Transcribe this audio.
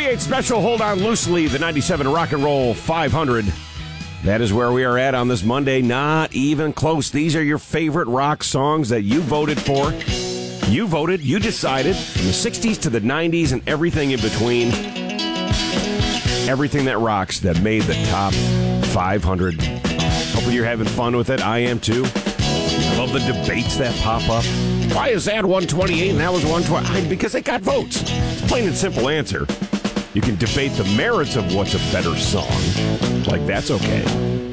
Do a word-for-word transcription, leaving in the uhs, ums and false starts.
ninety-eight special, hold on loosely, the ninety-seven Rock and Roll five hundred. That is where we are at on this Monday. Not even close. These are your favorite rock songs that you voted for. You voted, you decided, from the sixties to the nineties and everything in between. Everything that rocks that made the top five hundred. Hopefully you're having fun with it. I am too. I love the debates that pop up. Why is that one twenty-eight and that was one twenty? Because it got votes. It's a plain and simple answer. You can debate the merits of what's a better song. Like, that's okay.